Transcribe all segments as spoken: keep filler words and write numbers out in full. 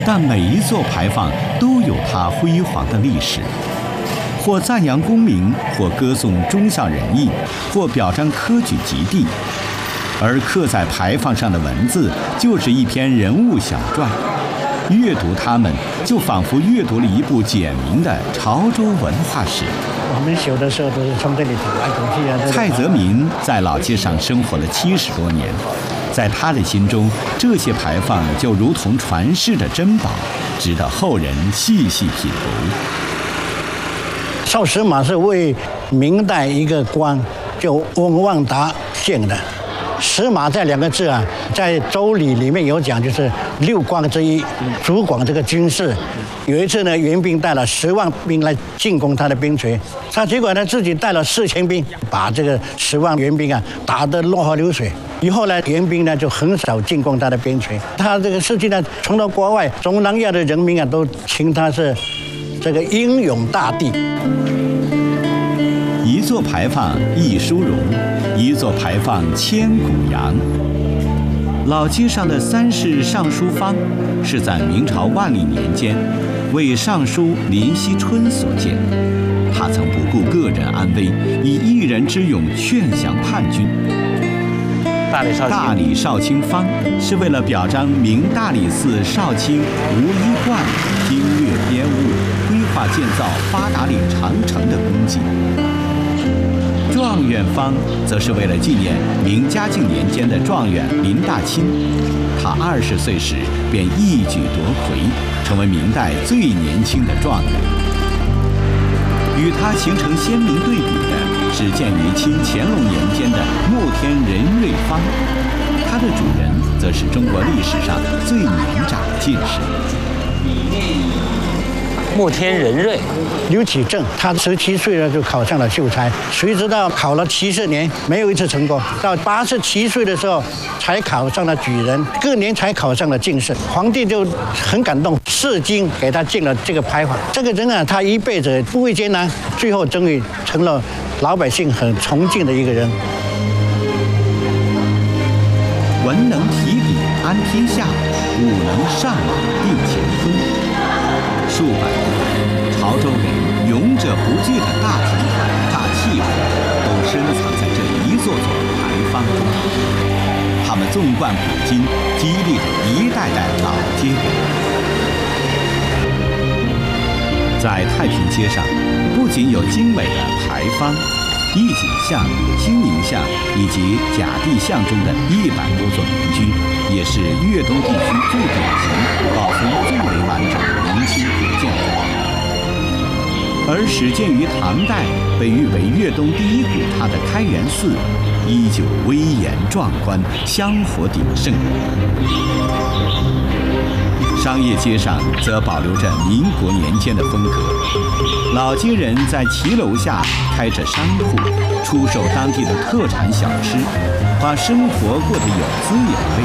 但每一座牌坊都有它辉煌的历史，或赞扬功名，或歌颂忠孝仁义，或表彰科举及第。而刻在牌坊上的文字，就是一篇人物小传。阅读它们，就仿佛阅读了一部简明的潮州文化史。 我们小的时候都是从这里走来走去啊。 蔡泽民在老街上生活了七十多年，在他的心中，这些牌坊就如同传世的珍宝，值得后人细细品读。 少司马是为明代一个官叫翁望达建的。司马这两个字啊，在周礼里面有讲，就是六官之一，主管这个军事。有一次呢，援兵带了十万兵来进攻他的兵权，他结果呢自己带了四千兵，把这个十万援兵啊打得落花流水。以后呢，援兵呢就很少进攻他的边陲。他这个事迹呢，传到国外，东南亚的人民啊都称他是这个英勇大帝。 一座牌坊一殊荣，一座牌坊千古扬。老街上的三世尚书坊是在明朝万历年间为尚书林熙春所建，他曾不顾个人安危，以一人之勇劝降叛军。 大理少卿大理少卿坊是为了表彰明大理寺少卿吴一贯经略编务、规划建造八达岭长城的功绩。状元坊则是为了纪念明嘉靖年间的状元林大钦，他二十岁时便一举夺魁，成为明代最年轻的状元。与他形成鲜明对比的是建于清乾隆年间的慕天仁瑞坊，它的主人则是中国历史上最年长的进士。 慕天仁瑞， 刘启正，他十七岁了就考上了秀才，谁知道考了七十年没有一次成功，到八十七岁的时候才考上了举人，隔年才考上了进士。皇帝就很感动，赐金给他进了这个牌坊。这个人啊，他一辈子不畏艰难，最后终于成了老百姓很崇敬的一个人。 文能提笔安天下，武能上马定乾坤。数百年，潮州人勇者不惧的大情怀、大气魄，都深藏在这一座座牌坊中。他们纵贯古今，激励着一代代老街人。在太平街上，不仅有精美的牌坊、义景巷、清明巷以及甲地巷中的一百多座民居，也是粤东地区最典型、保存最为完整的明清古建筑。而始建于唐代，被誉为粤东第一古刹的开元寺，依旧威严壮观、香火鼎盛。商业街上则保留着民国年间的风格，老街人在骑楼下开着商铺，出售当地的特产小吃，把生活过得有滋有味。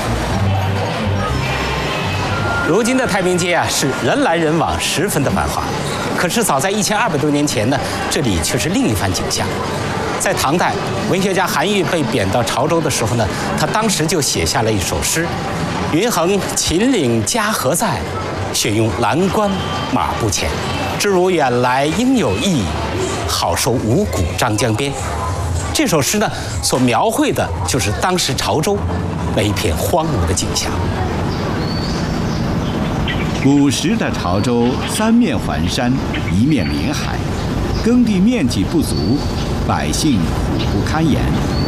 如今的太平街啊，是人来人往，十分的繁华。可是早在一千二百多年前呢，这里却是另一番景象。在唐代，文学家韩愈被贬到潮州的时候呢，他当时就写下了一首诗：“云横秦岭家何在？雪拥蓝关马不前。知如远来应有意，好收五谷张江边。”这首诗呢，所描绘的就是当时潮州那一片荒芜的景象。 古时的潮州三面环山，一面临海，耕地面积不足，百姓苦不堪言。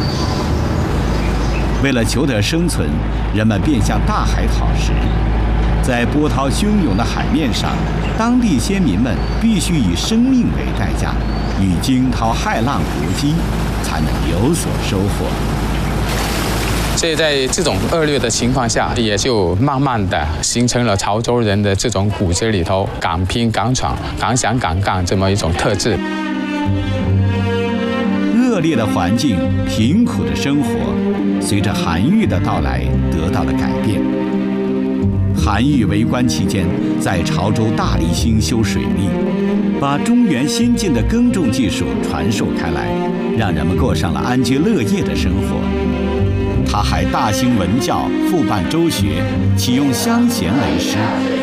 为了求得生存，人们便向大海讨食。在波涛汹涌的海面上，当地先民们必须以生命为代价，与惊涛骇浪搏击，才能有所收获。 所以在这种恶劣的情况下，也就慢慢的形成了潮州人的这种骨子里头敢拼敢闯、敢想敢干这么一种特质。 恶劣的环境、贫苦的生活，随着韩愈的到来得到了改变。韩愈为官期间，在潮州大力兴修水利，把中原先进的耕种技术传授开来，让人们过上了安居乐业的生活。 他还大兴文教，复办州学，启用乡贤为师。